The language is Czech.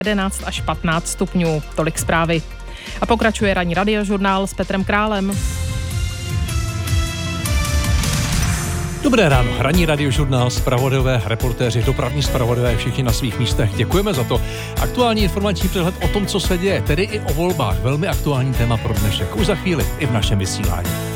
11 až 15 stupňů. Tolik zprávy. A pokračuje ranní radiožurnál s Petrem Králem. Dobré ráno, ranní radiožurnál, zpravodajové, reportéři, dopravní zpravodajové, všichni na svých místech. Děkujeme za to. Aktuální informační přehled o tom, co se děje, tedy i o volbách. Velmi aktuální téma pro dnešek. Už za chvíli i v našem vysílání.